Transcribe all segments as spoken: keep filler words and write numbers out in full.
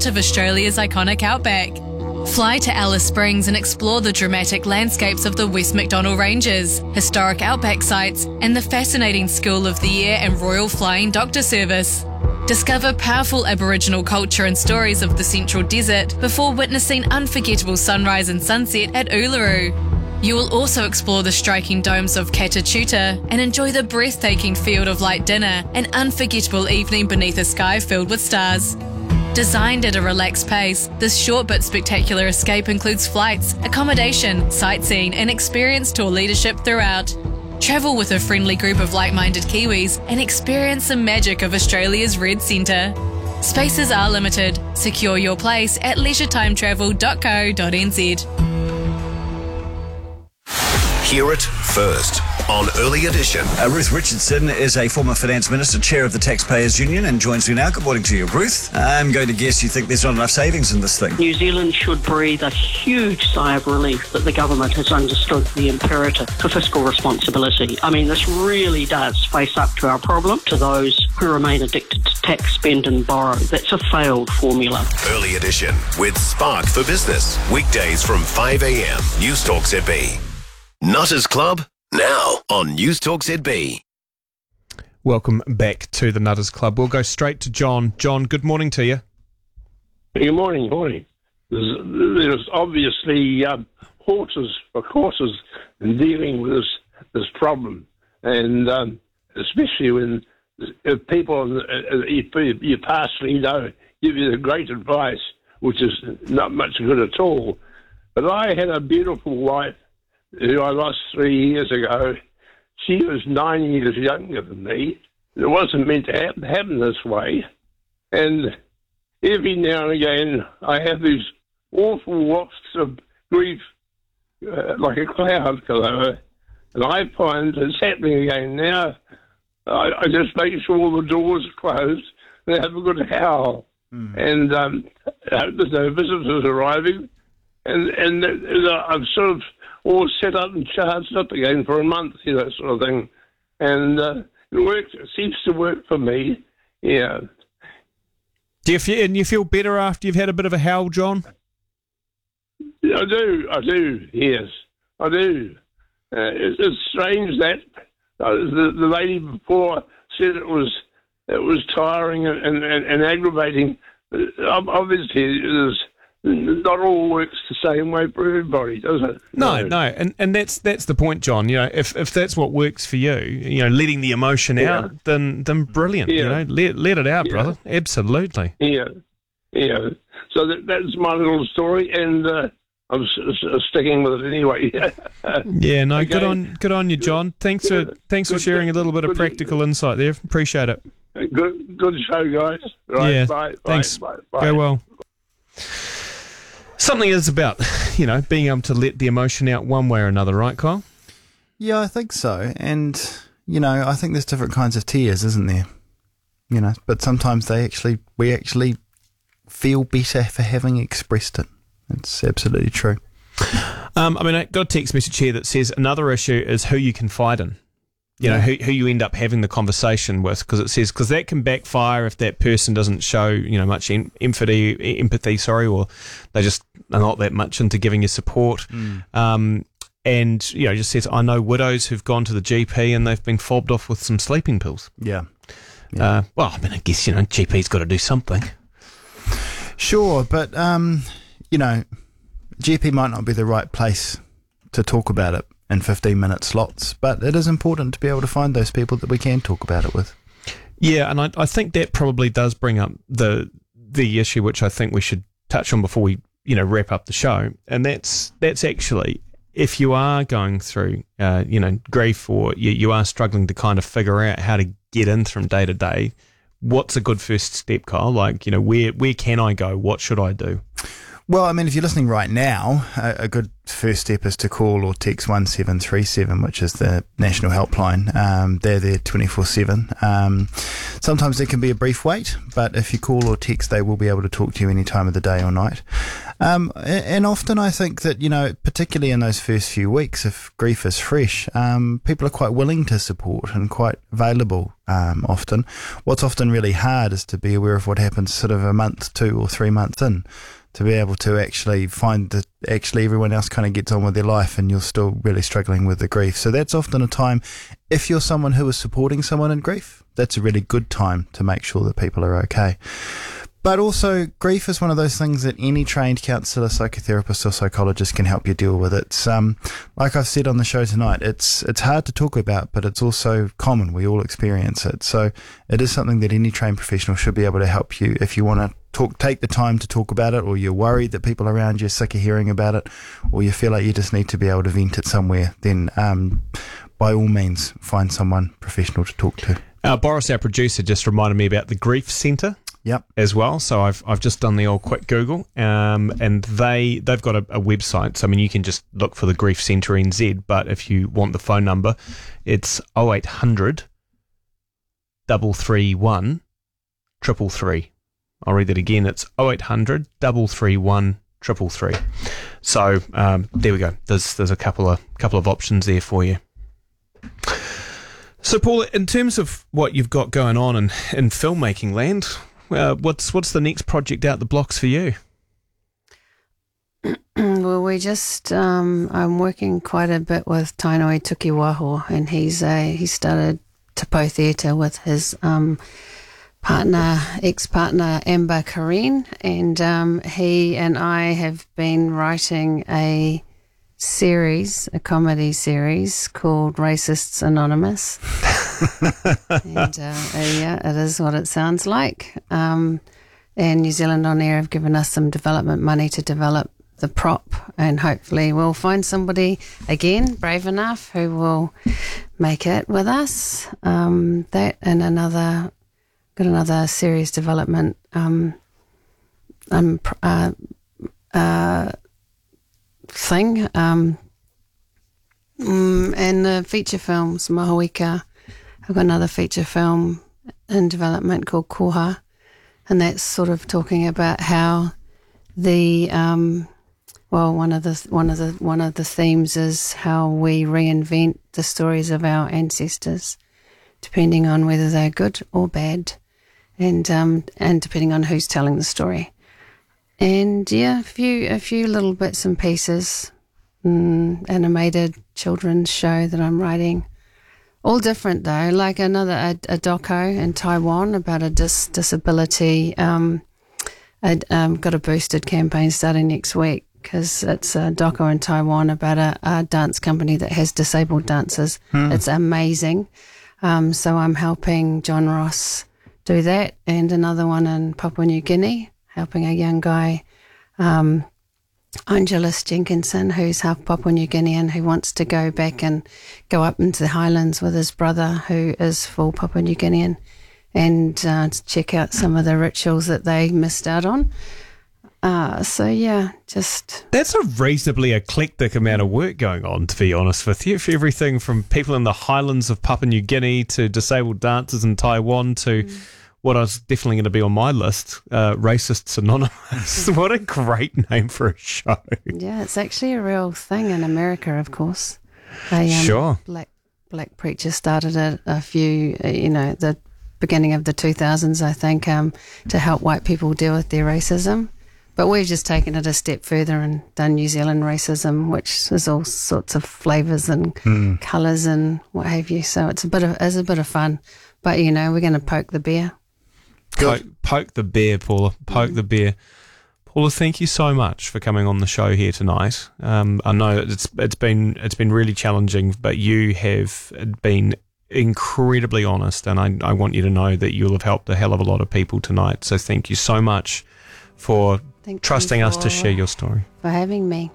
heart of Australia's iconic outback. Fly to Alice Springs and explore the dramatic landscapes of the West Macdonnell Ranges, historic outback sites, and the fascinating School of the Air and Royal Flying Doctor Service. Discover powerful Aboriginal culture and stories of the Central Desert before witnessing unforgettable sunrise and sunset at Uluru. You will also explore the striking domes of Katachuta and enjoy the breathtaking Field of Light dinner, an unforgettable evening beneath a sky filled with stars. Designed at a relaxed pace, this short but spectacular escape includes flights, accommodation, sightseeing, and experienced tour leadership throughout. Travel with a friendly group of like-minded Kiwis and experience the magic of Australia's Red Centre. Spaces are limited. Secure your place at leisure time travel dot co dot n z. Hear it first on Early Edition. Uh, Ruth Richardson is a former finance minister, chair of the Taxpayers Union, and joins me now. Good morning to you, Ruth. I'm going to guess you think there's not enough savings in this thing. New Zealand should breathe a huge sigh of relief that the government has understood the imperative for fiscal responsibility. I mean, this really does face up to our problem, to those who remain addicted to tax, spend and borrow. That's a failed formula. Early Edition with Spark for Business. Weekdays from five a.m. News Talk Z B. Nutters Club, now on News Talk Z B. Welcome back to the Nutters Club. We'll go straight to John. John, good morning to you. Good morning, morning. There's, there's obviously um, horses for courses in dealing with this, this problem, and um, especially when if people uh, you, you partially know give you the great advice, which is not much good at all. But I had a beautiful wife who I lost three years ago. She was nine years younger than me. It wasn't meant to happen, happen this way. And every now and again, I have these awful wafts of grief, uh, like a cloud come over. And I find it's happening again now. I, I just make sure all the doors are closed and have a good howl. Mm. And um, I hope there's no visitors arriving. And, and, and I've sort of all set up and charged up again for a month, you know, sort of thing. And uh, it works. It seems to work for me, yeah. Do you feel, and you feel better after you've had a bit of a howl, John? I do, I do, yes, I do. Uh, it's, it's strange that uh, the, the lady before said it was it was tiring and, and, and aggravating. Obviously, there's not all works the same way for everybody, does it? No, no, no. and and that's that's the point, John. You know, if if that's what works for you, you know, letting the emotion yeah. out, then then brilliant. Yeah. You know, let let it out, yeah. brother. Absolutely. Yeah, yeah. So that, that's my little story, and uh, I'm s- s- sticking with it anyway. yeah, no, okay. good on good on you, John. Thanks for thanks good, for sharing good, a little bit good, of practical good. insight there. Appreciate it. Good good show, guys. Right, yeah, bye, thanks. Bye, bye, Go well. Something is about, you know, being able to let the emotion out one way or another, right, Kyle? Yeah, I think so. And, you know, I think there's different kinds of tears, isn't there? You know, but sometimes they actually, we actually feel better for having expressed it. It's absolutely true. Um, I mean, I got a text message here that says another issue is who you confide in. You know, who who you end up having the conversation with, because it says, because that can backfire if that person doesn't show, you know, much em- empathy, empathy, sorry, or they just are not that much into giving you support. Mm. Um, and, you know, just says, I know widows who've gone to the G P and they've been fobbed off with some sleeping pills. Yeah. yeah. Uh, well, I mean, I guess, you know, G P's got to do something. Sure, but, um, you know, G P might not be the right place to talk about it in fifteen minute slots, but it is important to be able to find those people that we can talk about it with. Yeah, and I, I think that probably does bring up the the issue which I think we should touch on before we, you know, wrap up the show, and that's that's actually, if you are going through, uh, you know, grief, or you, you are struggling to kind of figure out how to get in from day to day, what's a good first step, Kyle? Like, you know, where where can I go? What should I do? Well, I mean, if you're listening right now, a, a good first step is to call or text one seven three seven, which is the national helpline. Um, they're there twenty-four seven. Um, sometimes there can be a brief wait, but if you call or text, they will be able to talk to you any time of the day or night. Um, a- and often I think that, you know, particularly in those first few weeks, if grief is fresh, um, people are quite willing to support and quite available um, often. What's often really hard is to be aware of what happens sort of a month, two or three months in, to be able to actually find that actually everyone else kind of gets on with their life and you're still really struggling with the grief. So that's often a time, if you're someone who is supporting someone in grief, that's a really good time to make sure that people are okay. But also, grief is one of those things that any trained counsellor, psychotherapist or psychologist can help you deal with. It's, um, like I've said on the show tonight, it's it's hard to talk about, but it's also common. We all experience it. So it is something that any trained professional should be able to help you if you want to talk, take the time to talk about it, or you're worried that people around you are sick of hearing about it, or you feel like you just need to be able to vent it somewhere, then um, by all means, find someone professional to talk to. Uh, Boris, our producer, just reminded me about the Grief Centre. Yep. As well, so I've I've just done the old quick Google, um, and they they've got a, a website. So I mean, you can just look for the Grief Centre N Z, but if you want the phone number, it's oh eight hundred, three three one, three three three. I'll read that again. It's oh eight hundred, three three one, three three three. So um, there we go. There's there's a couple of couple of options there for you. So Paul, in terms of what you've got going on in, in filmmaking land, Uh, what's what's the next project out the blocks for you? Well, we just um, I'm working quite a bit with Tainoi Tukiwaho, and he's a he started Te Pou Theatre with his um, partner, ex-partner Amber Kareen, and um, he and I have been writing a series, a comedy series called Racists Anonymous. and uh, uh, yeah, it is what it sounds like. Um, and New Zealand On Air have given us some development money to develop the prop, and hopefully we'll find somebody again brave enough who will make it with us. Um, that and another got another series development. Um, um, uh, uh, thing um, mm, and the feature films, Mahoika. I've got another feature film in development called Koha, and that's sort of talking about how the um, well, one of the one of the one of the themes is how we reinvent the stories of our ancestors, depending on whether they're good or bad, and um, and depending on who's telling the story. And yeah, a few a few little bits and pieces, mm, animated children's show that I'm writing. All different though, like another a, a doco in Taiwan about a dis, disability. Um, I um, got a boosted campaign starting next week because it's a doco in Taiwan about a, a dance company that has disabled dancers. Hmm. It's amazing. Um, so I'm helping John Ross do that, and another one in Papua New Guinea, helping a young guy, um, Angelus Jenkinson, who's half Papua New Guinean, who wants to go back and go up into the highlands with his brother, who is full Papua New Guinean, and uh, to check out some of the rituals that they missed out on. Uh, so, yeah, just... That's a reasonably eclectic amount of work going on, to be honest with you. For everything from people in the highlands of Papua New Guinea to disabled dancers in Taiwan to... Mm. What I was definitely going to be on my list, uh, Racists Anonymous. What a great name for a show. Yeah, it's actually a real thing in America, of course. A, um, sure. Black black preacher started it a few, uh, you know, the beginning of the two thousands, I think, um, to help white people deal with their racism. But we've just taken it a step further and done New Zealand racism, which is all sorts of flavours and mm. colours and what have you. So it's a bit of it's a bit of fun. But, you know, we're going to poke the bear. Poke, poke the bear, Paula. Poke mm. the bear. Paula, thank you so much for coming on the show here tonight. Um, I know it's it's been it's been really challenging, but you have been incredibly honest, and I I want you to know that you'll have helped a hell of a lot of people tonight. So thank you so much for thank trusting us to share your story. For having me.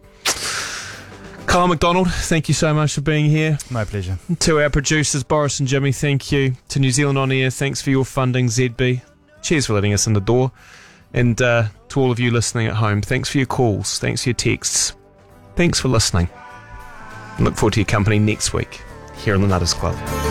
Kyle McDonald, thank you so much for being here. My pleasure. To our producers, Boris and Jimmy, thank you. To New Zealand On Air, thanks for your funding, Z B. Cheers for letting us in the door. And uh, to all of you listening at home, thanks for your calls, thanks for your texts. Thanks for listening. I look forward to your company next week here on the Nutters Club.